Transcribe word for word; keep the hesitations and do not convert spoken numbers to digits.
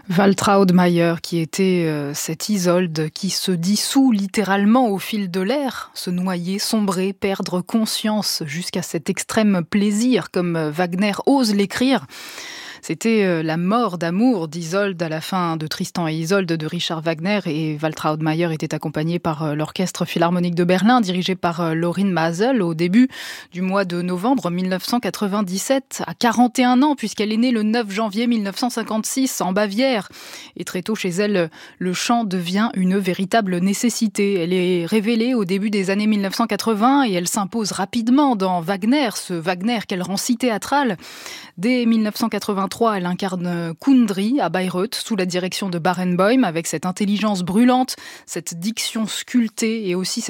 Waltraud Mayer, qui était euh, cette Isolde qui se dissout littéralement au fil de l'air, se noyer, sombrer, perdre conscience jusqu'à cet extrême plaisir, comme Wagner ose l'écrire. C'était la mort d'amour d'Isolde à la fin de Tristan et Isolde de Richard Wagner, et Waltraud Mayer était accompagné par l'Orchestre Philharmonique de Berlin, dirigé par Lorin Maazel, au début du mois de novembre mille neuf cent quatre-vingt-dix-sept, à quarante et un ans, puisqu'elle est née le neuf janvier mille neuf cent cinquante-six en Bavière. Et très tôt chez elle, le chant devient une véritable nécessité. Elle est révélée au début des années mille neuf cent quatre-vingts et elle s'impose rapidement dans Wagner, ce Wagner qu'elle rend si théâtral. Dès mille neuf cent quatre-vingt-trois, elle incarne Kundry à Bayreuth, sous la direction de Barenboim, avec cette intelligence brûlante, cette diction sculptée et aussi cette